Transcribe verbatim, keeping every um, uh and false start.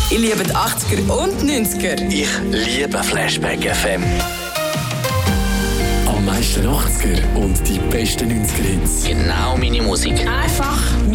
Ich liebe die achtziger und neunziger. Ich liebe Flashback F M. Am meisten achtziger und die besten neunziger Hits. Genau meine Musik. Einfach